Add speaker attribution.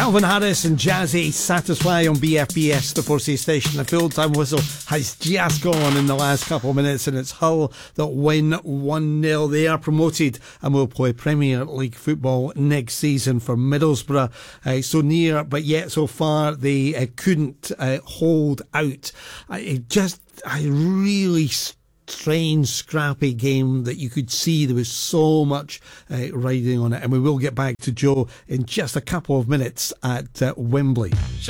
Speaker 1: Calvin Harris and Jazzy Satisfy on BFBS, the Forsey station. The full-time whistle has just gone in the last couple of minutes, and it's Hull that win 1-0. They are promoted and will play Premier League football next season for Middlesbrough. So near, but yet so far they couldn't hold out. A really strange, scrappy game that you could see there was so much riding on it. And we will get back to Joe in just a couple of minutes at Wembley.